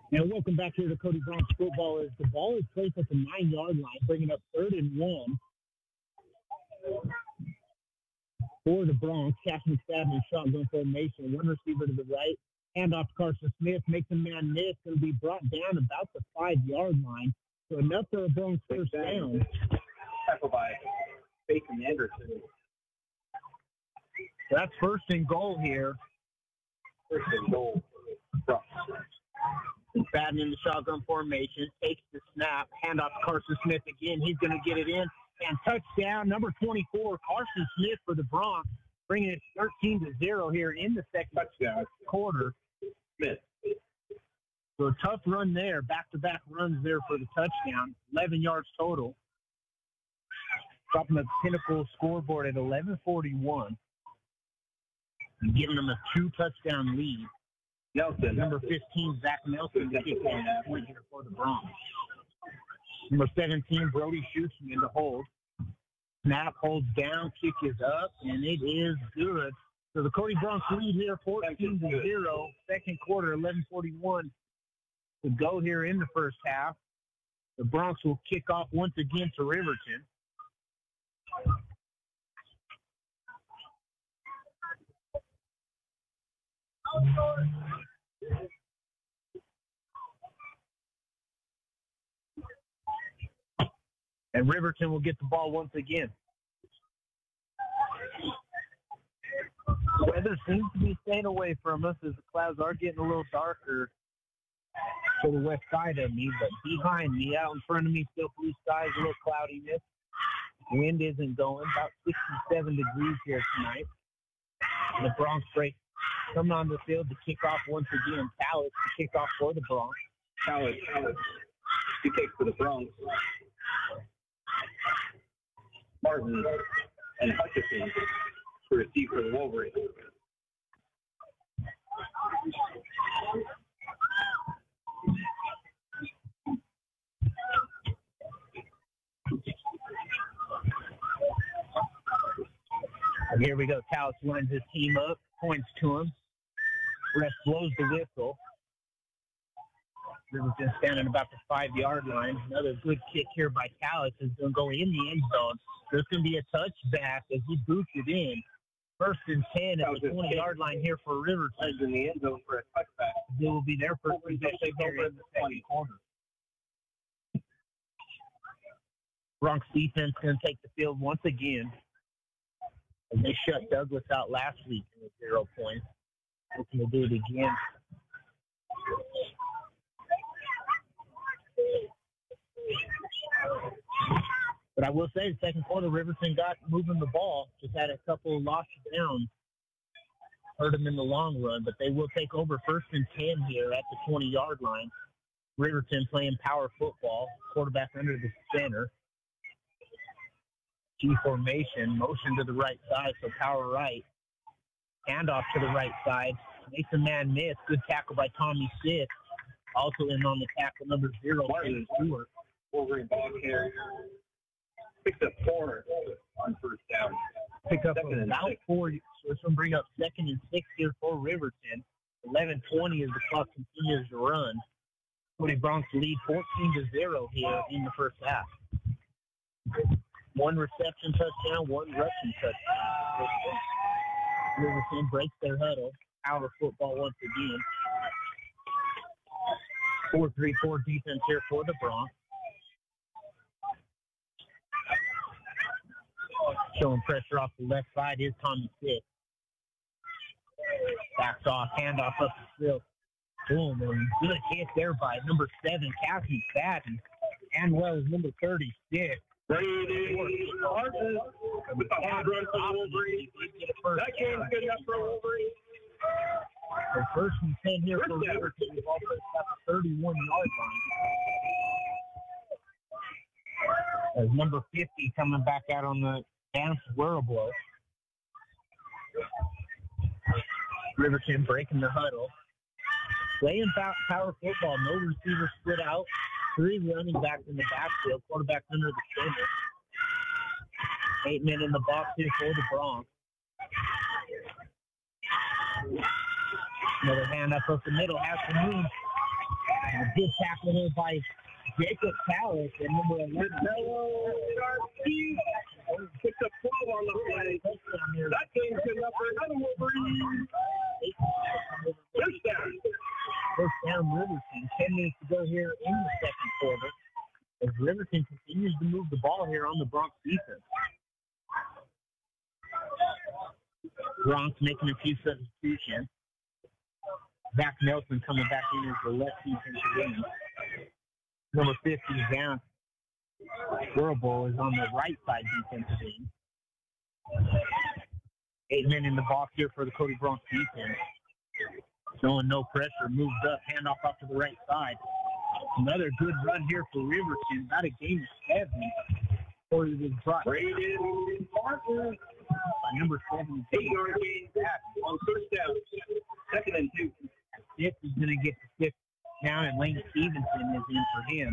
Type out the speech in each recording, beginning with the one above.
And welcome back here to Cody Bronx football as the ball is placed at the 9-yard line, bringing up 3rd and 1 for the Bronx. Cash McFadden in shotgun formation. One receiver to the right. Handoff to Carson Smith. Makes a man miss. Going to be brought down about the 5-yard line. So enough for a Bronx first down. Tackle by Bacon Anderson. So that's 1st and goal here. 1st and goal. McFadden in the shotgun formation, takes the snap, handoff to Carson Smith again. He's going to get it in, and touchdown, number 24, Carson Smith for the Bronx, bringing it 13-0 here in the second quarter. Smith. So a tough run there, back-to-back runs there for the touchdown, 11 yards total. Dropping the Pinnacle scoreboard at 11:41, and giving them a 2-touchdown lead. Nelson. Number 15, Zach Nelson, to kick that point here for the Bronx. Number 17, Brody Schutzman to hold. Snap holds down, kick is up, and it is good. So the Cody Bronx lead here, 14-0. Second quarter, 11:41 to go here in the first half. The Bronx will kick off once again to Riverton. And Riverton will get the ball once again. The weather seems to be staying away from us as the clouds are getting a little darker to the west side of me, but behind me, out in front of me, still blue skies, a little cloudiness. Wind isn't going, about 67 degrees here tonight. And the Bronx break coming on the field to kick off once again. Tallis to kick off for the Bronx. Tallis. He takes for the Bronx. Martin and Hutchison to receive for the Wolverines. And here we go. Tallis lines his team up, points to him. Ref blows the whistle. Riverton standing about the 5-yard line. Another good kick here by Tallis is going to go in the end zone. There's going to be a touchback as he boots it in. 1st and 10 at the 20-yard line here for Riverton. In the end zone for a touchback. They will be there for possession here in the second quarter. Bronx defense going to take the field once again. And they shut Douglas out last week with 0 points. Looking to do it again. But I will say, the second quarter, Riverton got moving the ball. Just had a couple of lost downs. Hurt them in the long run, but they will take over 1st and 10 here at the 20-yard line. Riverton playing power football. Quarterback under the center. G formation, motion to the right side, so power right. Handoff to the right side. Makes a man miss. Good tackle by Tommy Sith. Also in on the tackle, number 0, Martin Stewart. Wolverine ball carrier. Picks up 4 on 1st down. Pick up about 4. So it's going to bring up 2nd and 6 here for Riverton. 11:20 as the clock continues to run. Cody Bronx lead 14-0 here in the first half. 1 reception touchdown, 1 rushing touchdown. Riverton breaks their huddle. Power football once again. 4-3-4 defense here for the Bronx. Showing pressure off the left side is Tommy Sith. Backs off, handoff up the field. Boom, and good hit there by number 7, Cassie Fadden, and well as number 36. Brady Martin with the hard run for Wolverine. That game's good enough for Wolverine. So 1st and 10 here for Riverton. We've also got the 31-yard line. As number 50 coming back out on the dance wearable. Riverton breaking the huddle. Playing power football. No receivers split out. 3 running backs in the backfield. Quarterback under the center. 8 men in the box here for the Bronx. Another hand up the middle. Has to move. A good tackle here by Jacob Callis and number 11. Picked up 12 on the play. That game's good enough for another Wolverine. First down. First down, Riverton. 10 minutes to go here in the second quarter as Riverton continues to move the ball here on the Bronx defense. Bronx making a few substitutions. Zach Nelson coming back in as the left defensive end. Number 50 down. Squirrel is on the right side defensive end. 8 men in the box here for the Cody Bronx defense. Showing no pressure, moves up, handoff off to the right side. Another good run here for Riverton. About a game of 7. Or it was brought Braden Parker. by number 7. 8-yard gain on first down. 2nd and 2. This is going to get to 6 down, and Lane Stevenson is in for him.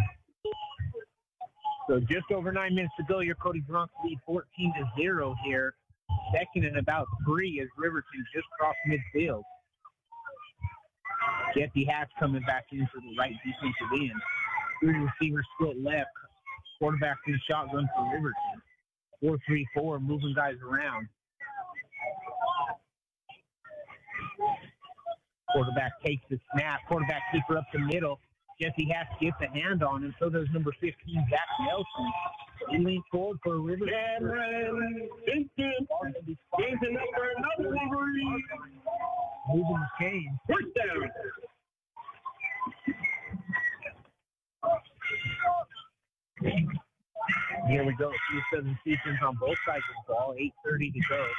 So just over 9 minutes to go. Your Cody Bronx lead 14-0 here. 2nd and about 3 as Riverton just crossed midfield. Jesse Hatch coming back in for the right defensive end. 3 receivers split left. Quarterback in shotgun for Riverton. 4-3-4, moving guys around. Quarterback takes the snap. Quarterback keeper up the middle. Jesse Hatch gets a hand on him. So does number 15, Zach Nelson. He leans forward for Riverton. Cameron Vincent. Gains enough for another Wolverine. Moving the chain. First down. Here we go. 2 substitutions on both sides of the ball. 8:30 to go.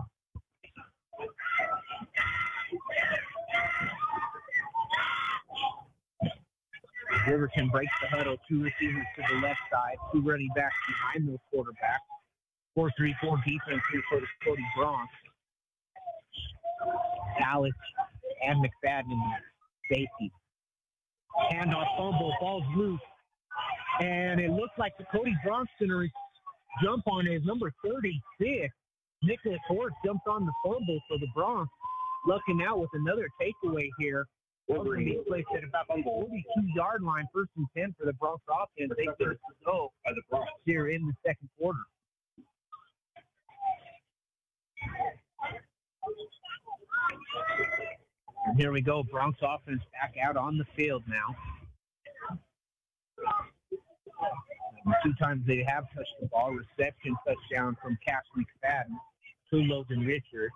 Riverton breaks the huddle. 2 receivers to the left side. 2 running backs behind those quarterbacks. 4-3-4 defense here for the Cody Bronx. Alex and McFadden safety. Handoff fumble, ball's loose. And it looks like the Cody Bronx center jump on his number 36. Nicholas Horst jumped on the fumble for the Bronx. Lucking out with another takeaway here. Wolverine being placed at about the 42-yard line, 1st and 10 for the Bronx offense. 8 minutes to go here in the second quarter. And here we go. Bronx offense back out on the field now. 2 times they have touched the ball. Reception touchdown from Cash McFadden to Logan Richard.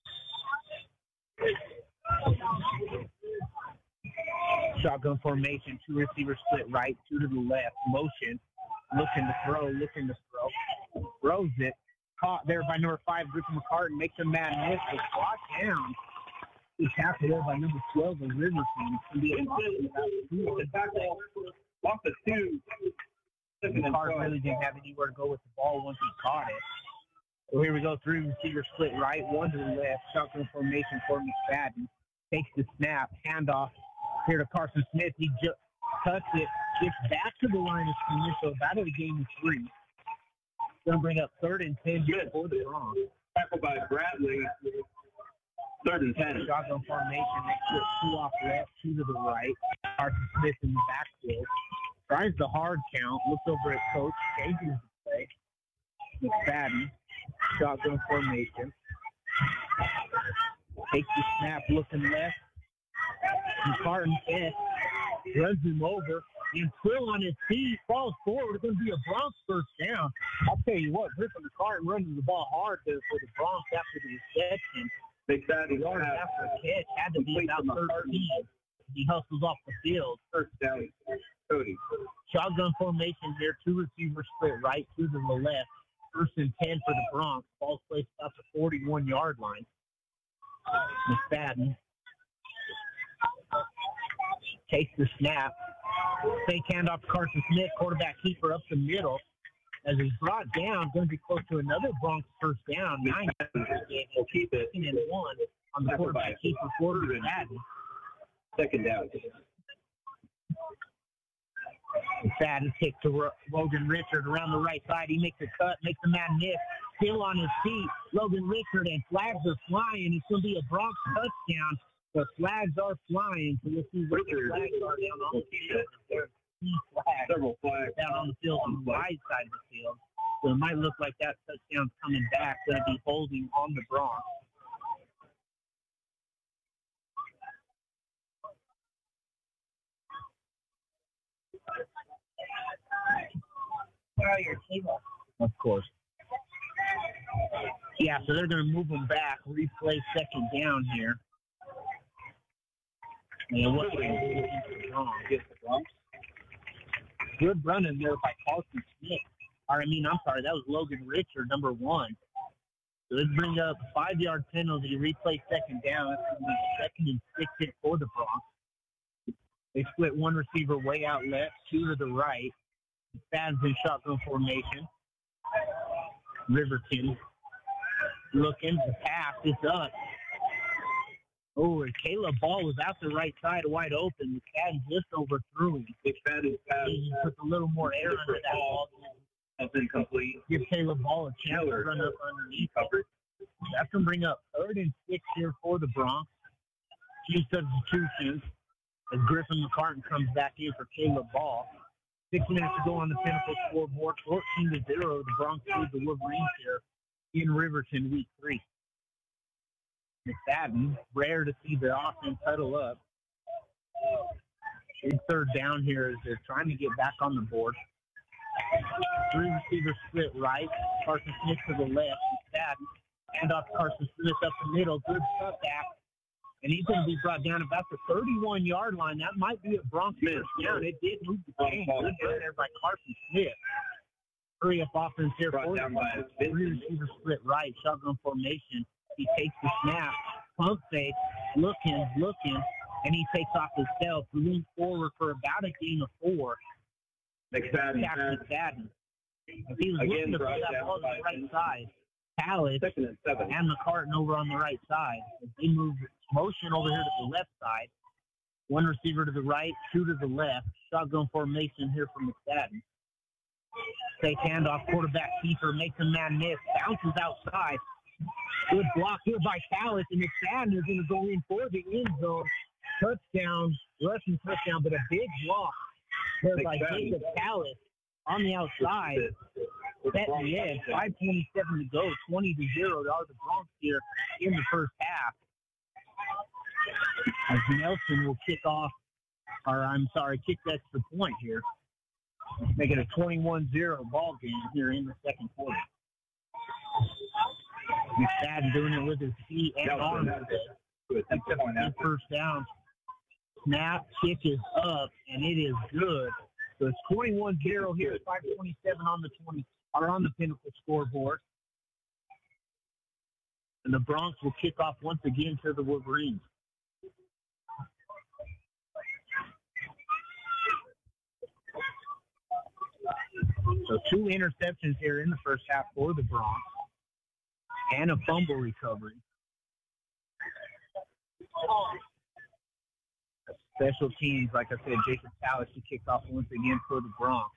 Shotgun formation, 2 receivers split right, 2 to the left. Motion, looking to throw. Throws it. Caught there by number 5, Griffin McCartan. Makes a mad miss. It's brought down. Good tackle there by number 12 of Riverton. Off the 2. McCartan really didn't have anywhere to go with the ball once he caught it. So here we go. 3 receivers split right, 1 to the left. Shotgun formation for McFadden. Takes the snap. Handoff here to Carson Smith. He cuts it. Gets back to the line of scrimmage. So about a game of 3. Going to bring up 3rd and 10 for the Bronx. Tackle by Bradley. 3rd and 10. Shotgun formation. They split 2 off left, 2 to the right. Carson Smith in the backfield. Tries the hard count. Looks over at coach. Changes the play. McFadden. Shotgun formation. Takes the snap. Looking left. McCartan runs him over. And still on his feet. Falls forward. It's going to be a Bronx first down. I'll tell you what. Griffin McCartan running the ball hard there for the Bronx after the reception. McFadden Yard after a catch had to be about 13. He hustles off the field. First down. Cody. Shotgun formation here. 2 receivers split right, 2 to the left. 1st and 10 for the Bronx. Ball's placed up the 41-yard line. McFadden takes the snap. Fake handoff to Carson Smith. Quarterback keeper up the middle. As he's brought down, going to be close to another Bronx first down. 9 will keep it. 1 on the quarterback keeper for McFadden. 2nd down. McFadden takes to Logan Richard around the right side. He makes a cut, makes a man miss. Still on his feet. Logan Richard and flags are flying. It's going to be a Bronx touchdown. The flags are flying, so let's see what the flags are down on the field. There's key flags. Several flags. Down on the field on the right side of the field. So it might look like that touchdown's coming back. Going to be holding on the Bronx. Of course. Yeah, so they're going to move them back, replay second down here. And what wrong? Good running there by Carson Smith. I'm sorry, that was Logan Richard, number 1. So let's bring up 5-yard penalty, replay second down. That's going to be second and 6 hit for the Bronx. They split one receiver way out left, 2 to the right. Fans in shotgun formation. Riverton looking, the pass is up. Oh, and Caleb Ball was out the right side wide open. McFadden just overthrew him. McFadden's pass. He put a little more air under that ball. Has been complete. Give Caleb Ball a chance to run up underneath. That's going to bring up 3rd and 6 here for the Bronx. 2 substitutions as Griffin McCartan comes back in for Caleb Ball. 6 minutes to go on the Pinnacle scoreboard. 14-0. The Bronx lead the Wolverines here in Riverton week 3. McFadden, rare to see the offense huddle up. Big 3rd down here as they're trying to get back on the board. 3 receivers split right. Carson Smith to the left. McFadden, hand off Carson Smith up the middle. Good cutback. And he's going to be brought down about the 31-yard line. That might be a Bronx first down. It did move the game. Good run there by Carson Smith. Hurry up offense here for the 3 receivers split right. Shotgun formation. He takes the snap. Pump fake. Looking. And he takes off himself. Leans forward for about a gain of 4. McFadden. If he was looking to put that ball to the right side, Pallet and McCartan over on the right side. If they move motion over here to the left side. 1 receiver to the right, 2 to the left. Shotgun formation here from McFadden. Fake handoff, quarterback keeper makes a man miss. Bounces outside. Good block here by Pallet, and McFadden is going to go in for the end zone. Touchdown, rushing touchdown, but a big block there by Jacob Pallet on the outside. Set the edge, 5:27 to go, 20-0. The Bronx here in the first half. As Nelson will kick the extra point here. Make it a 21-0 ball game here in the second quarter. McFadden doing it with his feet and arms. First down. Snap, kick is up, and it is good. So it's 21-0 here, 5:27 on the Pinnacle scoreboard. And the Bronx will kick off once again to the Wolverines. So 2 interceptions here in the first half for the Bronx. And a fumble recovery. Special teams, like I said, Jacob Pallet to kick off once again for the Bronx.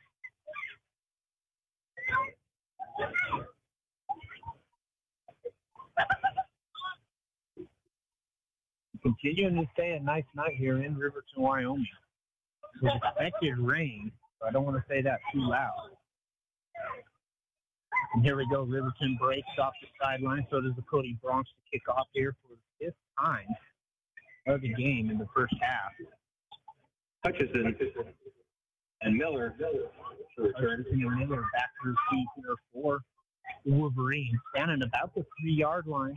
Continuing to stay a nice night here in Riverton, Wyoming. With expected rain, so I don't want to say that too loud. And here we go. Riverton breaks off the sideline. So does the Cody Bronx to kick off here for the 5th time of the game in the first half. Hutchison and Miller. Hutchison and Miller back to receive here for the Wolverines. Standing about the 3-yard line.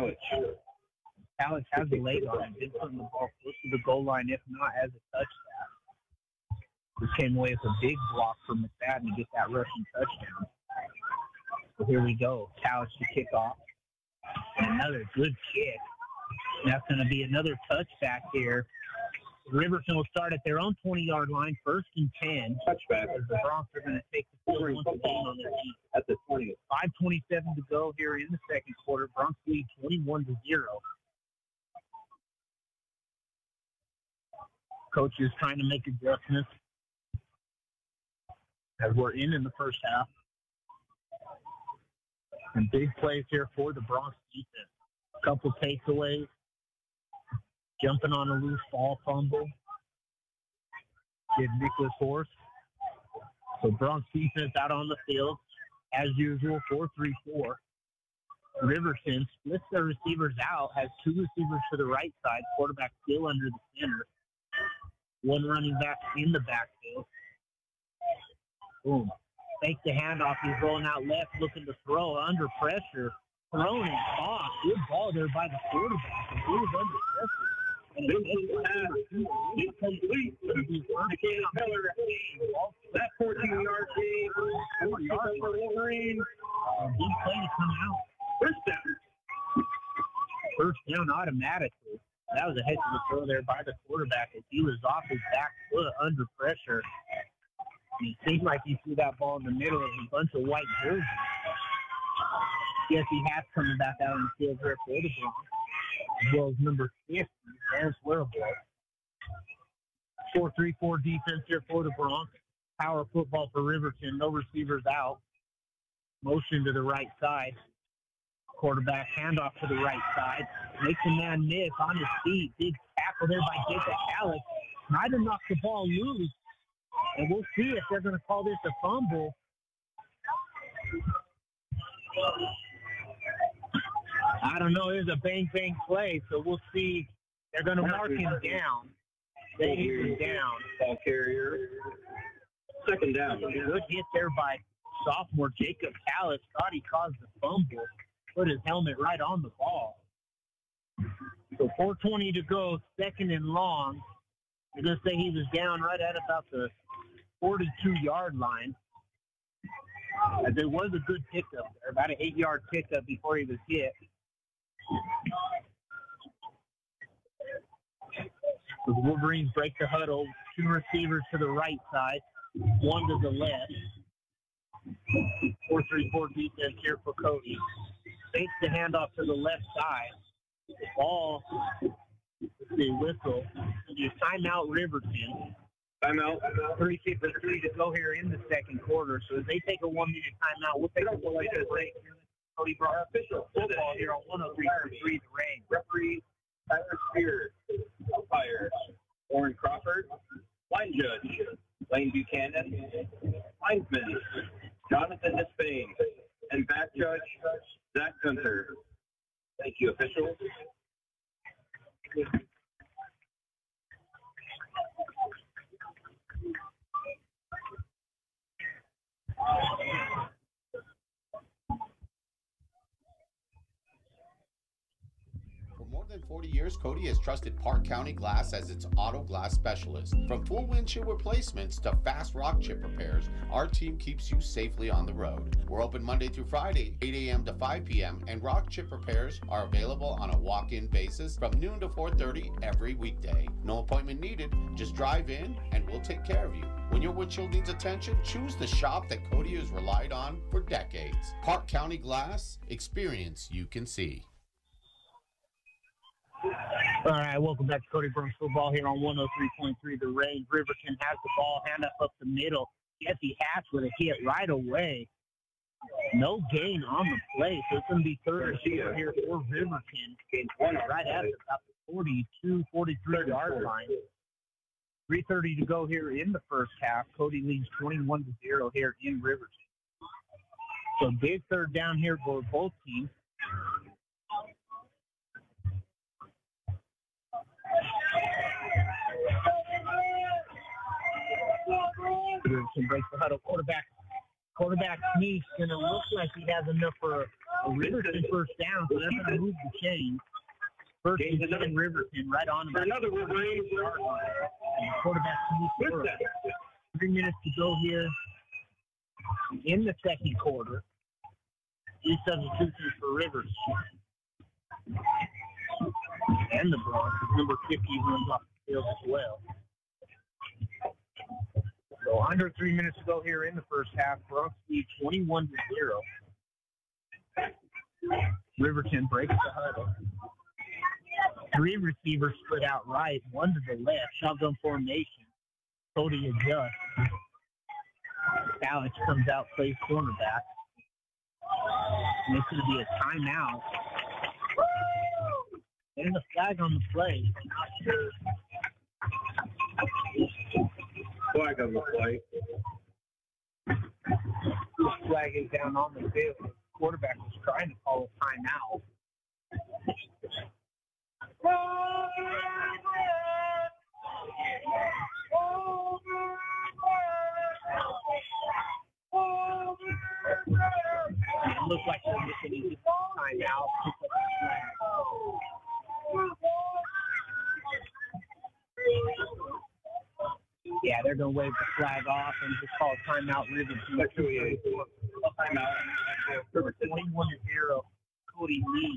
Alex has the leg on it. Been putting the ball close to the goal line, if not as a touchdown. This came away with a big block from McFadden to get that rushing touchdown. So here we go. Alex to kick off. And another good kick. That's going to be another touchback here. Riverton will start at their own 20-yard line, 1st and 10. Touchback. As the Bronx are going to take the field once again on their team. At the 20. 5:27 to go here in the second quarter. Bronx lead 21-0. Coach is trying to make adjustments as we're in the first half. And big plays here for the Bronx defense. A couple takeaways. jumping on a loose ball fumble. Did Nicholas Horst. So Bronx defense out on the field. As usual, 4-3-4. Riverton splits their receivers out, has two receivers to the right side, quarterback still under the center. One running back in the backfield. Boom. Fakes the handoff. He's rolling out left, looking to throw under pressure. Thrown and off. Good ball there by the quarterback. He was under pressure. And This is incomplete. That 14-yard gain. 4 yards for Wolverine. Big play to come out. First down. First down automatically. That was a heck of a throw there by the quarterback as he was off his back foot under pressure. And it seemed like he threw that ball in the middle of a bunch of white jerseys. Yes, he has coming back out on the field here for the Bronx, as well as number 50, Lance Wereboy. 4-3-4 defense here for the Bronx. Power football for Riverton. No receivers out. Motion to the right side. Quarterback handoff to the right side. Makes a man miss on his feet. Big tackle there by Jacob Alex. Might have knocked the ball loose. And we'll see if they're going to call this a fumble. I don't know. There's a bang-bang play, so we'll see. They're going to mark him down. They hit him down. Ball carrier. Second down. Good hit there by sophomore Jacob Callis. Thought he caused the fumble. Put his helmet right on the ball. So 4:20 to go, second and long. I'm going to say he was down right at about the 42-yard line. There was a good pickup there, about an 8-yard pickup before he was hit. The Wolverines break the huddle. Two receivers to the right side, one to the left. 4-3-4 defense here for Cody. Fakes the handoff to the left side. The ball, the whistle. You timeout Riverton. Timeout. 3:53 to go here in the second quarter. So if they take a 1-minute timeout, we'll take a 1-minute break. Cody Bronx official football here on 103.3 The Rain. Referee Tyler Spears. Umpires Warren Crawford. Line judge Lane Buchanan. Linesman Jonathan Despain. And back judge Zach Gunter. Thank you, officials. For more than 40 years, Cody has trusted Park County Glass as its auto glass specialist. From full windshield replacements to fast rock chip repairs, our team keeps you safely on the road. We're open Monday through Friday, 8 a.m. to 5 p.m., and rock chip repairs are available on a walk-in basis from noon to 4:30 every weekday. No appointment needed, just drive in and we'll take care of you. When your windshield needs attention, choose the shop that Cody has relied on for decades. Park County Glass, experience you can see. All right, welcome back to Cody Bronx football here on 103.3 The Rain. Riverton has the ball, hand up the middle. Jesse Hatch with a hit right away. No gain on the play, so it's going to be third here for Riverton. Right at about the 42, 43-yard line. 3:30 to go here in the first half. Cody leads 21-0 here in Riverton. So big third down here for both teams. Riverton breaks the huddle. Quarterback sneaks. Going to look like he has enough for a Riverton first down, so that's going to move the chain. First and 10 Riverton right on the another Wolverine. Quarterback sneaks. 3 minutes to go here in the second quarter. These substitutions for Riverton. And the Bronx. Number 50 runs off the field as well. So under 3 minutes to go here in the first half. Bronx lead 21-0. Riverton breaks the huddle. Three receivers split out right, one to the left. Shotgun formation. Cody adjusts. Alex comes out, plays cornerback. And it's going to be a timeout There's a flag on the play. Not sure. Flag on the play. Flag is down on the field. The quarterback was trying to call a timeout. It looks like they're missing a timeout. Yeah, they're going to wave the flag off and just call a timeout. Timeout. 21-0. Cody Lee.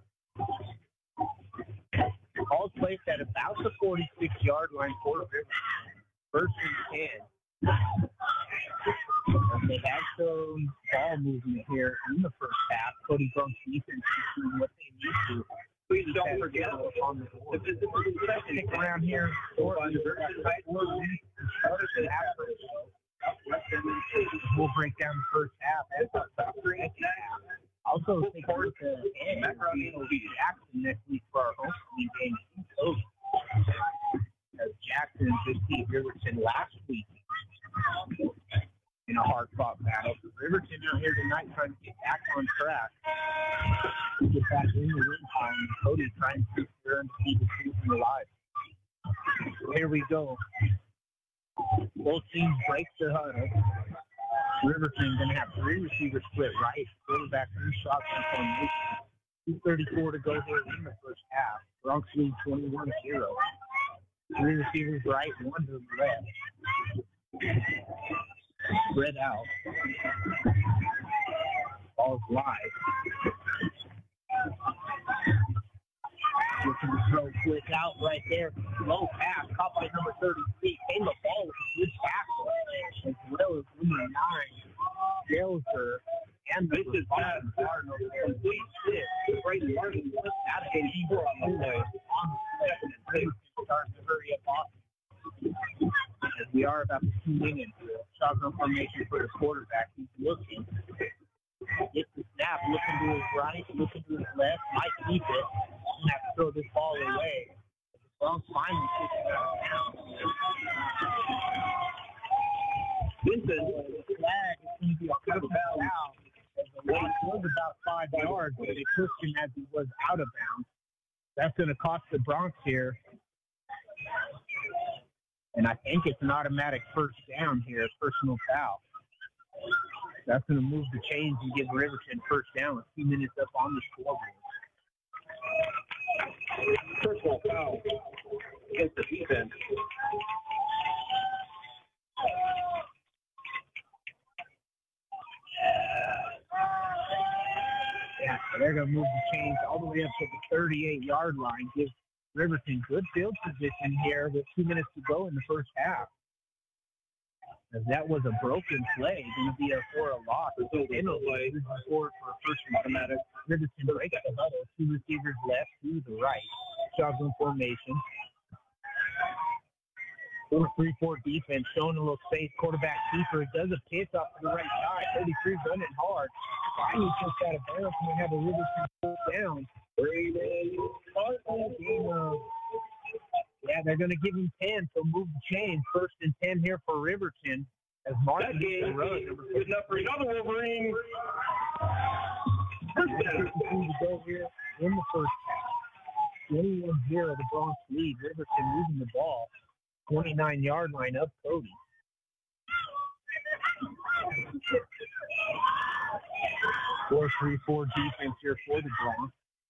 All placed at about the 46-yard line for River. First and 10. They have shown ball movement here in the first half. Cody Brunk's defense is doing what they need to. Please don't forget on the board. Stick around here. We'll break down the first half. Also, take a look at Jackson next week for our homecoming game. As Jackson just beat Riverton last week in a hard-fought battle. Riverton out here tonight trying to get back on track. Get back in the win time. Cody trying to turn to keep the season alive. So here we go. Both teams break their huddle. Riverton going to have three receivers split right. Quarterback and shotgun formation. 2:34 to go here in the first half. Bronx lead 21-0. Three receivers right, one to the left. Spread out. Ball's live. Looking to throw quick out right there. Low pass, caught by number 33. Came the ball with a good tackle. As well as number 9, Gelser. And this is bad. Complete sit. Brady Martin out of the score on the left. And starting to hurry up off. As we are about to tune in into shotgun formation for the quarterback. He's looking. Gets the snap, looking to his right, looking to his left, might keep it, and have to throw this ball away. The Bronx finally takes it out of town. Vincent, the flag is going to be a good foul. The weight was about 5 yards, but they pushed him as he was out of bounds. That's going to cost the Bronx here. And I think it's an automatic first down here, personal foul. That's going to move the chains and give Riverton first down with 2 minutes up on the scoreboard. Personal foul against the defense. Yeah, so they're going to move the chains all the way up to the 38-yard line. Give Riverton good field position here with 2 minutes to go in the first half. As that was a broken play, going to be for a loss. Play for a first automatic. Riverton breaks the huddle. 2 receivers left, 2 to the right. Shotgun formation. 4-3-4 defense, showing a little space. Quarterback keeper does a pitch off to the right side. 33 running hard. Finally pushed out of bounds and we have a Riverton first down. Yeah, they're going to give him 10, so move the chain. First and 10 here for Riverton. As Martin good enough for another Wolverine. To go here in the first half. 21-0, the Bronx lead. Riverton moving the ball. 29-yard line up Cody. Four 3-4 defense here for the Bronx.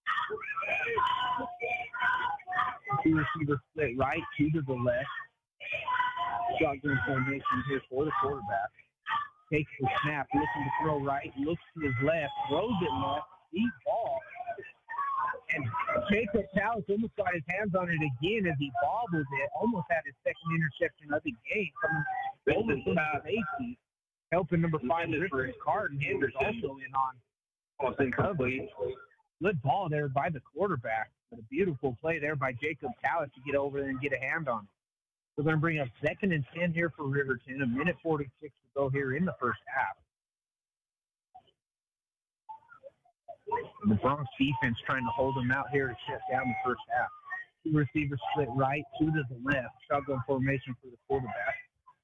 2 receivers split right, 2 to the left. Shotgun formation here for the quarterback. Takes the snap, looking to throw right, looks to his left, throws it left, deep ball. And Jacob Tallis almost got his hands on it again as he bobbled it. Almost had his second interception of the game. Coming from the safety. Helping number 5, Richard Carton. He was also in on coverage. Good ball there by the quarterback. But a beautiful play there by Jacob Tallis to get over there and get a hand on it. We're going to bring up 2nd and 10 here for Riverton. 1:46 to go here in the first half. The Bronx defense trying to hold them out here to shut down the first half. Two receivers split right, two to the left. Shotgun formation for the quarterback.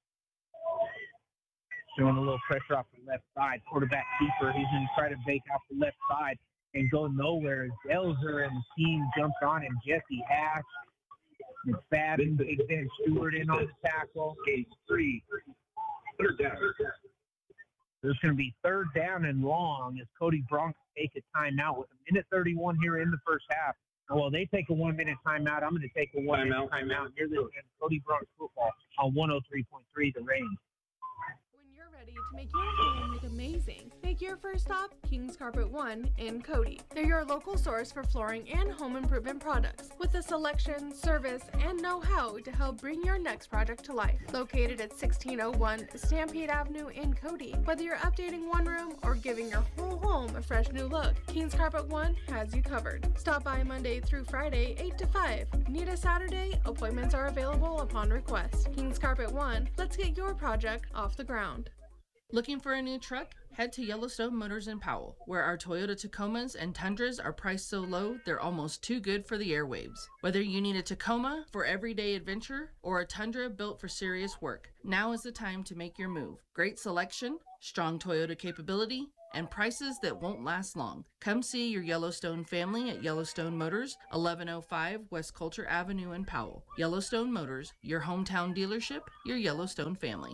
Showing a little pressure off the left side. Quarterback keeper. He's going to try to bake off the left side and go nowhere. Delzer and the team jumps on him. Jesse Hatch, McFadden, Big Ben Stewart in on the tackle. Gate 3. Third down. There's going to be third down and long as Cody Bronx take a timeout with 1:31 here in the first half. Well, they take a 1 minute timeout. I'm going to take a 1 minute timeout. Here this is Cody Bronx football on 103.3 The Range. When you're ready to make your home look amazing, make your first stop Kings Carpet One in Cody. They're your local source for flooring and home improvement products with the selection, service, and know-how to help bring your next project to life. Located at 1601 Stampede Avenue in Cody. Whether you're updating one room or giving your whole home a fresh new look, Kings Carpet One has you covered. Stop by Monday through Friday, 8 to 5. Need a Saturday? Appointments are available upon request. Kings Carpet One, let's get your project off the ground. Looking for a new truck? Head to Yellowstone Motors in Powell, where our Toyota Tacomas and Tundras are priced so low they're almost too good for the airwaves. Whether you need a Tacoma for everyday adventure or a Tundra built for serious work, now is the time to make your move. Great selection, strong Toyota capability, and prices that won't last long. Come see your Yellowstone family at Yellowstone Motors, 1105 West Culture Avenue in Powell. Yellowstone Motors, your hometown dealership, your Yellowstone family.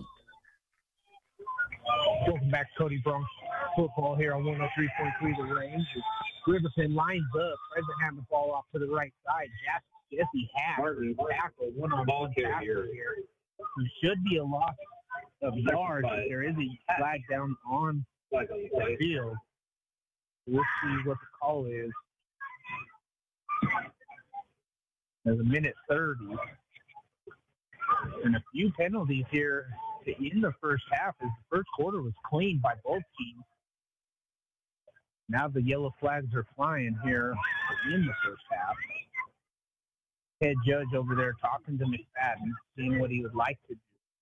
Welcome back to Cody Bronx football here on 103.3 The Range. Riverton lines up, tries to hand the ball off to the right side. Jesse Hatch, tackle, one-on-one tackle here. There should be a loss of yards, but there is a flag down on the field. We'll see what the call is. There's 1:30. And a few penalties here in the first half as the first quarter was clean by both teams. Now the yellow flags are flying here in the first half. Head judge over there talking to McFadden, seeing what he would like to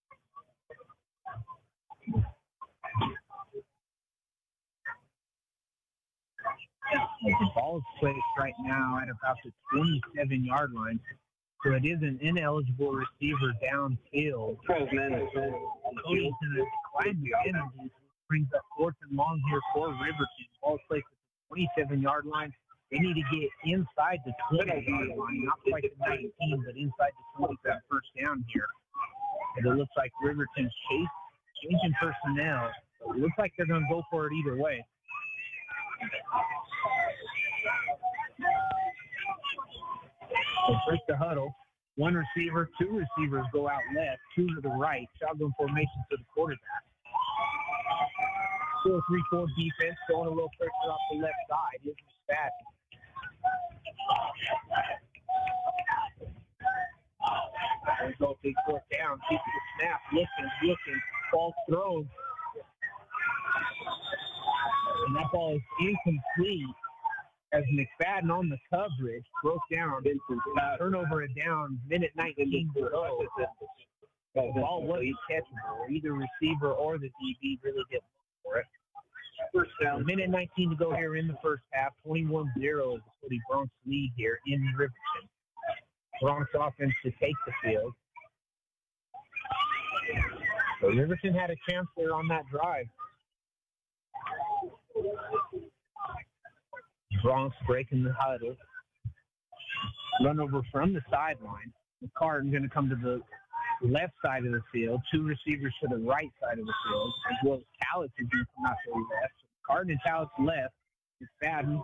do. The ball is placed right now at about the 27-yard line. So it is an ineligible receiver downfield. 12 minutes. Cody's going to decline the penalty. Brings up fourth and long here for Riverton. Ball placed at the 27-yard line. They need to get inside the 20-yard line, not quite the 19, but inside the 20 for that first down here. And it looks like Riverton's changing personnel. It looks like they're going to go for it either way. So first the huddle. One receiver, two receivers go out left, two to the right. Shotgun formation to the quarterback. 4-3-4 defense, throwing a little pressure off the left side. Here's McFadden. There's no big fourth down. Keeps the snap. Looking. Ball thrown. And that ball is incomplete as McFadden on the coverage broke down. Turnover and down. 1:19 to go. The ball wasn't catchable. Either receiver or the DB really didn't look for it. First down. 1:19 to go here in the first half. 21-0 is the Cody Bronx lead here in Riverton. Bronx offense to take the field. So Riverton had a chance there on that drive. Bronx breaking the huddle. Run over from the sideline. McCartan going to come to the left side of the field. Two receivers to the right side of the field, as well as Tallis is going to come out to the left. So McCartan and Tallis left. McFadden.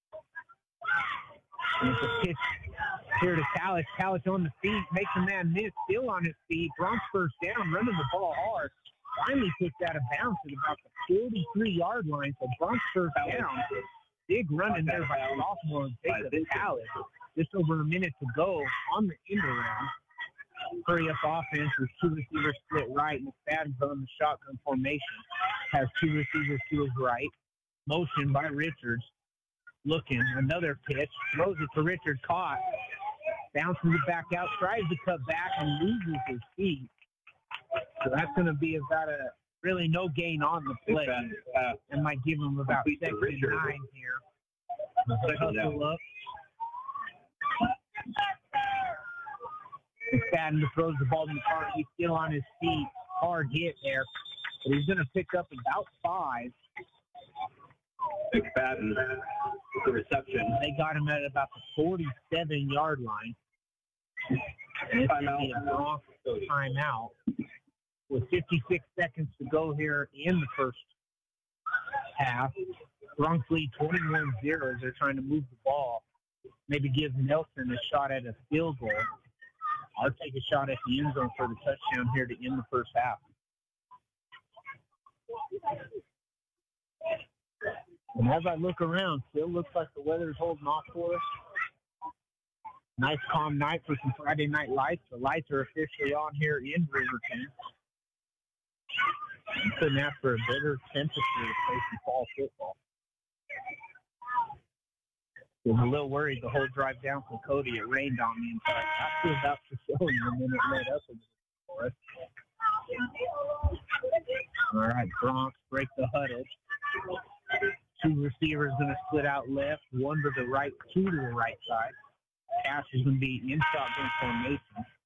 And it's a pitch here to Tallis. Tallis on the feet, makes a man miss, still on his feet. Bronx first down, running the ball hard. Finally puts out of bounds at about the 43-yard line. So Bronx first down. Big run in there by sophomore Jacob Tallis. Just over a minute to go on the end around. Hurry up offense with two receivers split right. McFadden's on the shotgun formation. Has two receivers to his right. Motion by Richards. Looking, another pitch. Throws it to Richards. Caught. Bounces it back out. Tries to cut back and loses his feet. So that's going to be about a really no gain on the play. And might give him about second and 9 here. Hustle up. McFadden throws the ball in the car. He's still on his feet. Hard hit there. But he's going to pick up about 5. McFadden, the reception. They got him at about the 47-yard line. Timeout. Timeout. With 56 seconds to go here in the first half. Bronx lead 21-0 as they're trying to move the ball. Maybe give Nelson a shot at a field goal. I'll take a shot at the end zone for the touchdown here to end the first half. And as I look around, still looks like the weather's holding off for us. Nice calm night for some Friday night lights. The lights are officially on here in Riverton. You couldn't ask for a better temperature to play some fall football. I was a little worried the whole drive down from Cody. It rained on me, and so I was about to show you, and then it let up a little for us. All right, Bronx break the huddle. 2 receivers going to split out left, 1 to the right, 2 to the right side. Cash is going to be in shotgun formation.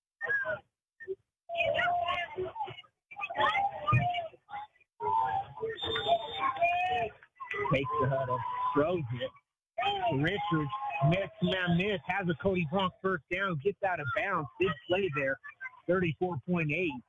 Takes the huddle, throws it. Richards, next man miss, has a Cody Bronx first down, gets out of bounds. Big play there, 34.8.